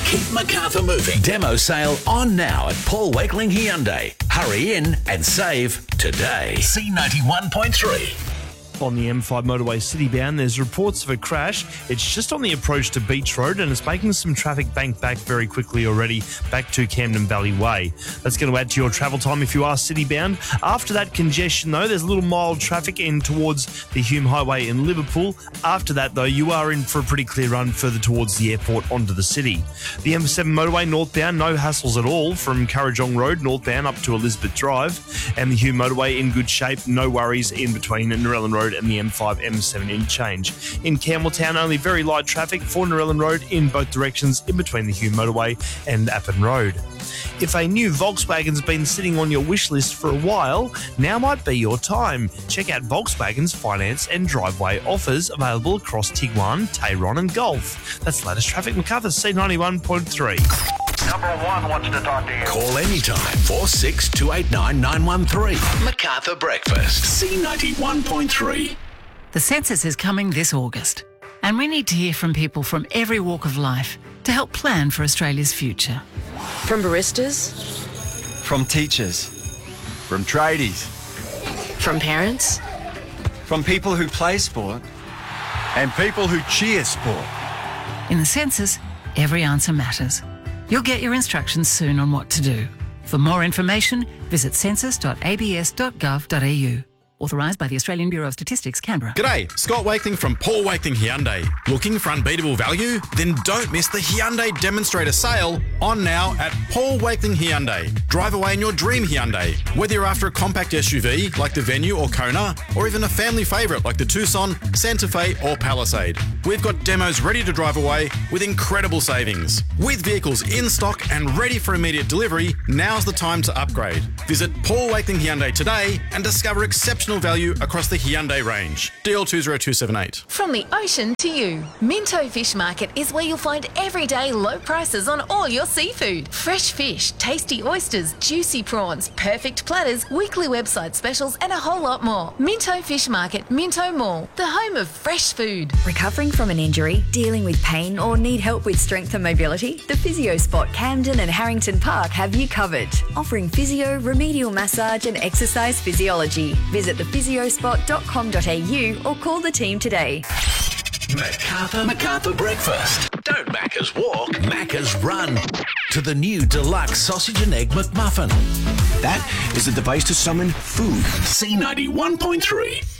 Keep Macarthur moving. Demo sale on now at Paul Wakeling Hyundai. Hurry in and save today. C91.3. On the M5 motorway citybound, there's reports of a crash. It's just on the approach to Beach Road and it's making some traffic bank back very quickly already back to Camden Valley Way. That's going to add to your travel time if you are citybound. After that congestion, though, there's a little mild traffic in towards the Hume Highway in Liverpool. After that, though, you are in for a pretty clear run further towards the airport onto the city. The M7 motorway northbound, no hassles at all from Currajong Road northbound up to Elizabeth Drive. And the Hume motorway in good shape, no worries in between Narellan Road and the M5 M7 interchange. In Campbelltown, only very light traffic for Narellan Road in both directions in between the Hume motorway and Appin Road. If a new Volkswagen's been sitting on your wish list for a while, now might be your time. Check out Volkswagen's finance and driveway offers available across Tiguan, Tayron and Golf. That's the latest traffic. Macarthur C91.3. Number 1 wants to talk to you. Call anytime. 46289913. 913. Macarthur Breakfast. C91.3. The census is coming this August, and we need to hear from people from every walk of life to help plan for Australia's future. From baristas, From teachers, from tradies, from parents, from people who play sport, and people who cheer sport. In the census, every answer matters. You'll get your instructions soon on what to do. For more information, visit census.abs.gov.au. Authorised by the Australian Bureau of Statistics, Canberra. G'day, Scott Wakeling from Paul Wakeling Hyundai. Looking for unbeatable value? Then don't miss the Hyundai Demonstrator Sale on now at Paul Wakeling Hyundai. Drive away in your dream Hyundai. Whether you're after a compact SUV like the Venue or Kona, or even a family favourite like the Tucson, Santa Fe or Palisade, we've got demos ready to drive away with incredible savings. With vehicles in stock and ready for immediate delivery, now's the time to upgrade. Visit Paul Wakeling Hyundai today and discover exceptional value across the Hyundai range. DL202778. From the ocean to you, Minto Fish Market is where you'll find everyday low prices on all your seafood. Fresh fish, tasty oysters, juicy prawns, perfect platters, weekly website specials and a whole lot more. Minto Fish Market, Minto Mall, the home of fresh food. Recovering from an injury, dealing with pain or need help with strength and mobility? The Physio Spot Camden and Harrington Park have you covered. Offering physio, remedial massage and exercise physiology. Visit thephysiospot.com.au or call the team today. Macarthur Breakfast. Don't Macca's walk, Macca's run to the new deluxe sausage and egg McMuffin. That is a device to summon food. C91.3.